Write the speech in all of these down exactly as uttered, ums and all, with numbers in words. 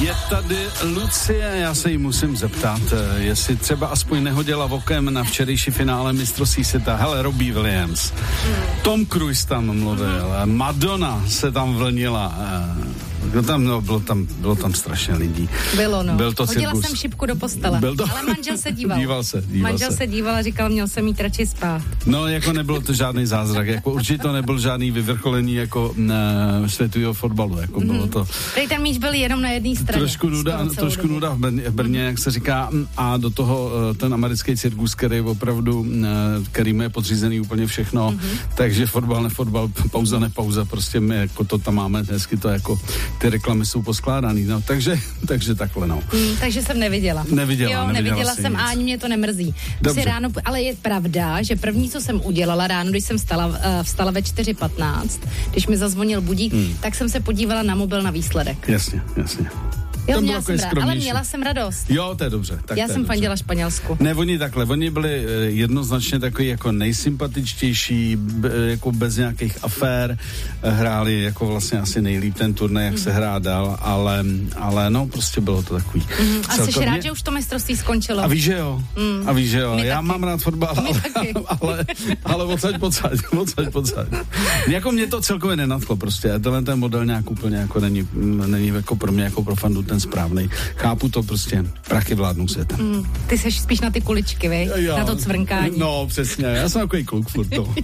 Je tady Lucie, já se jí musím zeptat, jestli třeba aspoň nehodila vokem na včerejší finále mistrovství světa. Hele, Robbie Williams, Tom Cruise tam mluvil, Madonna se tam vlnila, bylo tam, no, bylo tam, bylo tam strašně lidí. Bylo, no. Byl to Hodila cirkus. jsem šipku do postele, Byl to... ale manžel se díval. díval se, díval manžel se. se díval a říkal, měl jsem mít radši spát. No, jako nebylo to žádný zázrak, jako určitě to nebyl žádný vyvrcholení jako uh, světového fotbalu, jako mm-hmm. bylo to... Tady ten míč byl jenom na jedné straně. Trošku nuda, trošku nuda v Brně, v Brně, jak se říká, a do toho uh, ten americký cirkus, který opravdu, uh, který je podřízený úplně všechno, mm-hmm. takže fotbal, nefotbal, pauza, nepauza, prostě my jako to tam máme, dnesky to jako, ty reklamy jsou poskládaný, no, takže, takže takhle, no. Mm, takže jsem neviděla. Neviděla, jo, neviděla, neviděla jsem nic. a ani mě to nemrzí. Si ráno, ale je pravda, že první, co jsem udělala ráno, když jsem vstala, uh, vstala ve čtyři patnáct, když mi zazvonil budík, hmm. tak jsem se podívala na mobil na výsledek. Jasně, jasně. Jo, měla jsem ra- ale měla jsem radost. Jo, to je dobře. Tak Já to jsem je fandila dobře. Španělsku. Ne, oni takhle, oni byli jednoznačně takový jako nejsympatičtější, b, jako bez nějakých afér, hráli jako vlastně asi nejlíp ten turnaj, jak mm. se hrá dál, ale, ale no, prostě bylo to takový. Mm. A jsi rád, že už to mistrovství skončilo? A víš, že jo, mm. a víš, že jo, My já taky. mám rád fotbal, ale, ale, ale odsaď, podsaď, odsaď, podsaď. Jako mě to celkově nenadchlo prostě, tenhle ten model nějak úplně jako není, není jako pro mě, jako pro fandu ten správnej. Chápu to prostě, prachy vládnou světem. Mm, ty seš spíš na ty kuličky, vej? Jo, na to cvrnkání. No, přesně, já jsem takový kluk furt to.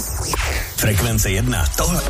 Frekvence jedna, tohle.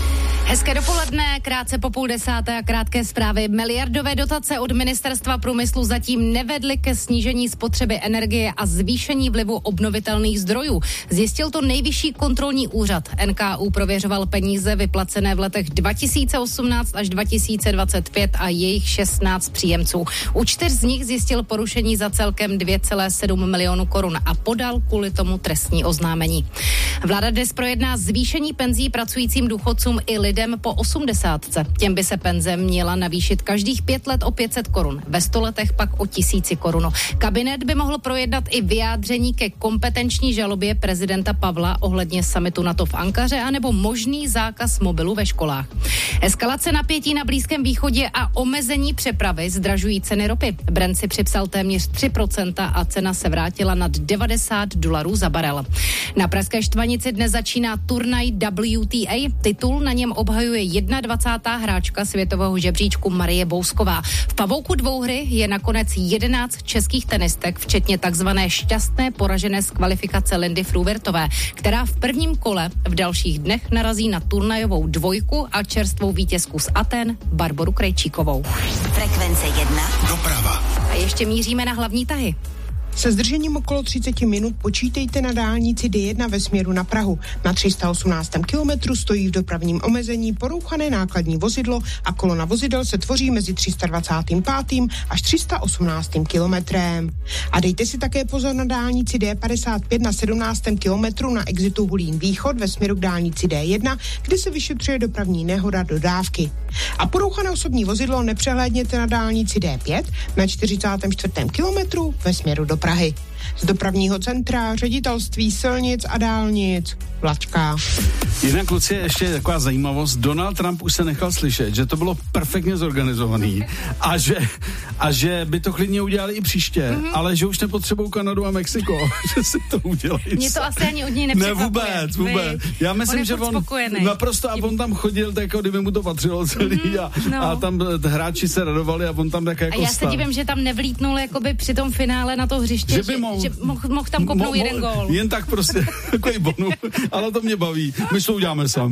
Hezké dopoledne, krátce po půl desáté a krátké zprávy. Miliardové dotace od Ministerstva průmyslu zatím nevedly ke snížení spotřeby energie a zvýšení vlivu obnovitelných zdrojů. Zjistil to Nejvyšší kontrolní úřad. N K U prověřoval peníze vyplacené v letech dva tisíce osmnáct až dva tisíce dvacet pět a jejich šestnáct příjemců. U čtyř z nich zjistil porušení za celkem dvě celá sedm milionu korun a podal kvůli tomu trestní oznámení. Vláda dnes projedná zvýšení penzí pracujícím důchodcům i lidem po osmdesátce. Těm by se penze měla navýšit každých pět let o pět set korun. Ve sto letech pak o tisíci korun. Kabinet by mohl projednat i vyjádření ke kompetenční žalobě prezidenta Pavla ohledně summitu NATO v Ankaře anebo možný zákaz mobilu ve školách. Eskalace napětí na Blízkém východě a omezení přepravy zdražují ceny ropy. Brent si připsal téměř tři procenta a cena se vrátila nad devadesát dolarů za barel. Na pražské Štvanici dnes začíná turnaj W T A. Titul na něm obhajuje dvacátá jedna hráčka světového žebříčku Marie Bousková. V pavouku dvouhry je nakonec jedenáct českých tenistek, včetně takzvané šťastné poražené z kvalifikace Lindy Fruwertové, která v prvním kole v dalších dnech narazí na turnajovou dvojku a čerstvou vítězku z Aten Barboru Krejčíkovou. Frekvence jedna. Doprava. A ještě míříme na hlavní tahy. Se zdržením okolo třicet minut počítejte na dálnici D jedna ve směru na Prahu. Na tři sta osmnáctém kilometru stojí v dopravním omezení porouchané nákladní vozidlo a kolona vozidel se tvoří mezi tři sta dvacátým pátým až tři sta osmnáctým kilometrem. A dejte si také pozor na dálnici D padesát pět na sedmnáctém kilometru na exitu Hulín Východ ve směru k dálnici D jedna, kde se vyšetřuje dopravní nehoda dodávky. A porouchané osobní vozidlo nepřehlédněte na dálnici D pět na čtyřicátém čtvrtém kilometru ve směru do Prahy. Z dopravního centra ředitelství silnic a dálnic Vlačka. Jinak, kluci, ještě taková zajímavost. Donald Trump už se nechal slyšet, že to bylo perfektně zorganizovaný a že, a že by to klidně udělali i příště, mm-hmm. ale že už nepotřebují Kanadu a Mexiko, že si to udělají. Mě to asi ani od něj nepřekvapuje. Ne, vůbec, vůbec. Já myslím, on že on spokojený. naprosto, a on tam chodil, tak jako kdyby mu to patřilo celý mm-hmm, a, no. a tam hráči se radovali a on tam tak jako A já se stal. divím, že tam nevlítnul jakoby při tom finále na to hřiště, že, by mohl, že, že mohl, mohl tam kopnout mo, mo, jeden gól. Jen tak prostě, takový bonus, ale to mě baví. My to uděláme sám.